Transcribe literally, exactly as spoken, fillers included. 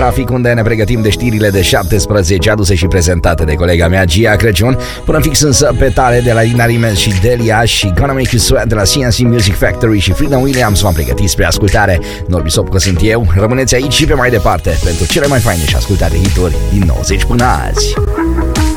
trafic, unde ne pregătim de știrile de șaptesprezece, aduse și prezentate de colega mea Gia Crăciun. Până fix însă pe tale de la Lina Rimez și Delia și Gonna Make You Sweat de la C N C Music Factory și Freedom Williams v-am pregătit spre ascultare. Norbi Sopcă sunt eu, rămâneți aici și pe mai departe pentru cele mai faine și ascultate hituri din nouăzeci până azi.